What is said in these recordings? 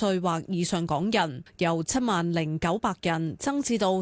歲或以上港人，由70900人增至到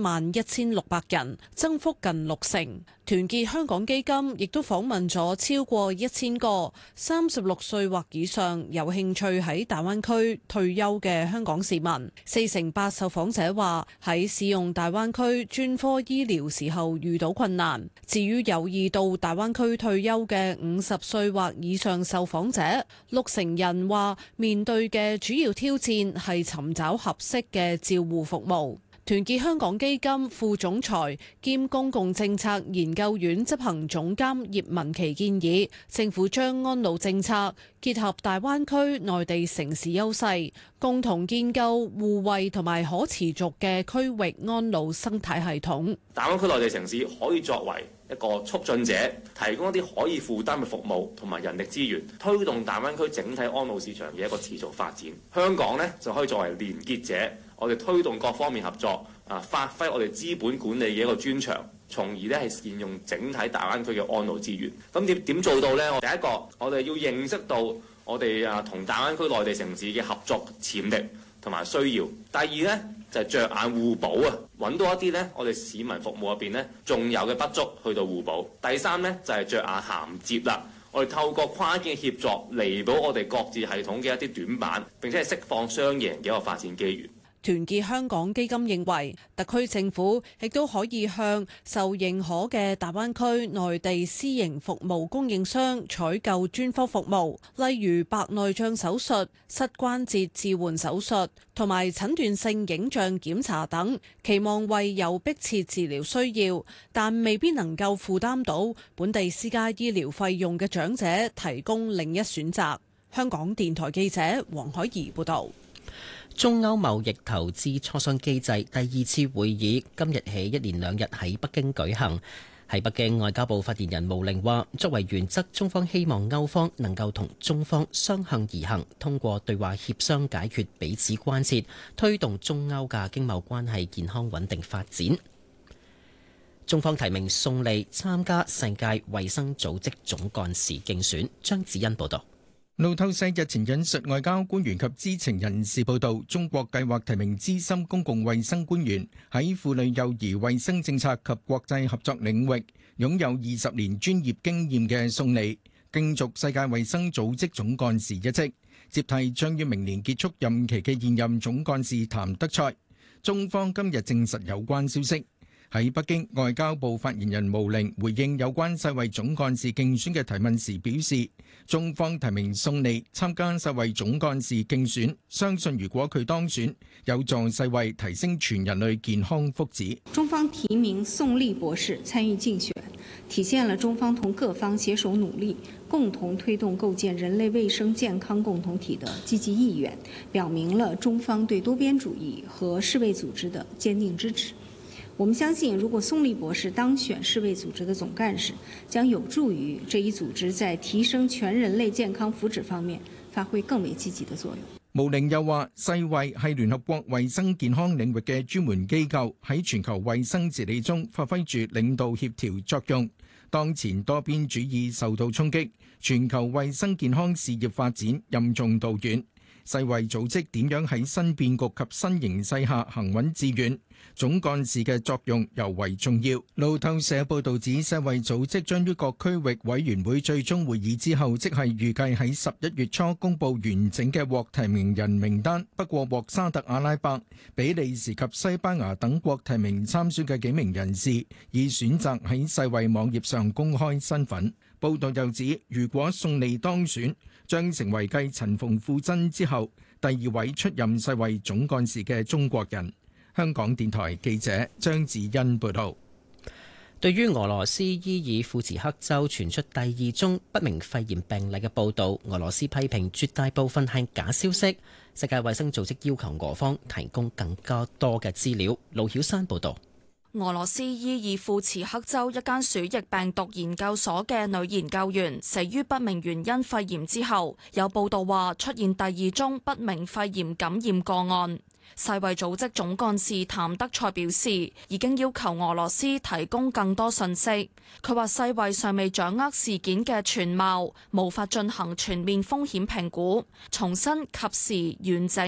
111600人，增幅近60%。團結香港基金亦都訪問咗超過1000個36歲或以上有興趣喺大灣區退休嘅香港市民，48%受訪者話喺使用大灣區專科醫療時候遇到困難。至於有意到大灣區退休嘅50歲或以上受訪者，60%人話面對嘅主要挑戰係尋找合適嘅照護服務。團結香港基金副總裁兼公共政策研究院執行總監葉文琪建議，政府將安老政策結合大灣區內地城市優勢，共同建構互惠同埋可持續嘅區域安老生態系統。 大灣區內地城市可以作為一個促進者，提供一啲可以負擔嘅服務同埋人力資源，推動大灣區整體安老市場嘅一個持續發展。香港呢，就可以作為連結者，我哋推動各方面合作，發揮我哋資本管理嘅一個專長，從而呢係善用整體大灣區嘅安老資源。咁點做到呢？第一個，我哋要認識到我哋同大灣區內地城市嘅合作潛力同埋需要。第二呢，就係着眼互補啊，揾到一啲呢我哋市民服務入邊呢仲有嘅不足，去到互補。第三呢，就係着眼銜接啦，我哋透過跨境協作彌補我哋各自系統嘅一啲短板，並且係釋放雙贏嘅一個發展機遇。 團結香港基金認為，特區政府亦都可以向受認可嘅大灣區內地私營服務供應商採購專科服務，例如白內障手術、膝關節置換手術同埋診斷性影像檢查等，期望為有迫切治療需要但未必能夠負擔到本地私家醫療費用嘅長者提供另一選擇。香港電台記者黃海怡報導。 中歐貿易投資磋商機制第2次會議今日起一連2日喺北京舉行。喺北京，外交部發言人毛寧話，作為原則，中方希望歐方能夠同中方相向而行，通過對話協商解決彼此關切，推動中歐嘅經貿關係健康穩定發展。中方提名宋莉參加世界衛生組織總幹事競選。張子欣報道。 路透社日前引述外交官員及知情人士報道，中國計劃提名資深公共衛生官員，喺婦女幼兒衛生政策及國際合作領域擁有20年專業經驗嘅宋莉，競逐世界衛生組織總幹事一職，接替將於明年結束任期嘅現任總幹事譚德塞。中方今日證實有關消息。喺北京，外交部發言人毛寧回應有關世衛總幹事競選嘅提問時表示，中方提名宋莉參加世衛總幹事競選，相信如果佢當選，有助世衛提升全人類健康福祉。 中方提名宋莉博士參與競選，體現了中方同各方攜手努力，共同推動構建人類衛生健康共同體的積極意願，表明了中方對多邊主義和世衛組織的堅定支持。我們相信，如果宋莉博士當選世衛組織的總幹事，將有助於這一組織在提升全人類健康福祉方面發揮更為積極的作用。 毛寧又話，世衛係聯合國衛生健康領域嘅專門機構，喺全球衛生治理中發揮住領導協調作用。當前多邊主義受到衝擊，全球衛生健康事業發展任重道遠。世衛組織點樣喺新變局及新形勢下行穩致遠，總幹事嘅作用尤為重要。路透社報導指，世衛組織將於各區域委員會最終會議之後，即係預計喺11月初公佈完整嘅獲提名人名單，不過獲沙特阿拉伯、比利時及西班牙等國提名參選嘅幾名人士，已選擇喺世衛網頁上公開身份。報道又指，如果宋莉當選，將成為繼陳馮富珍之後第2位出任世衛總幹事嘅中國人。香港電台記者張子欣報道。 對於俄羅斯伊爾庫茨克州傳出第2宗不明肺炎病例嘅報導，俄羅斯批評絕大部分係假消息。世界衛生組織要求俄方提供更加多嘅資料。盧曉山報導。 俄羅斯伊爾庫茨克州一間鼠疫病毒研究所嘅女研究員死於不明原因肺炎之後，有報道話出現第2宗不明肺炎感染個案。世衛組織總幹事譚德塞表示，已經要求俄羅斯提供更多信息。佢話世衛尚未掌握事件嘅全貌，無法進行全面風險評估，重申及時完整